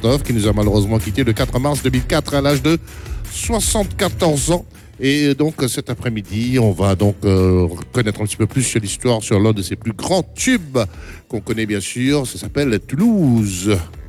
Christophe, qui nous a malheureusement quitté le 4 mars 2004 à l'âge de 74 ans. Et donc cet après-midi, on va donc connaître un petit peu plus sur l'histoire, sur l'un de ses plus grands tubes qu'on connaît bien sûr. Ça s'appelle Toulouse.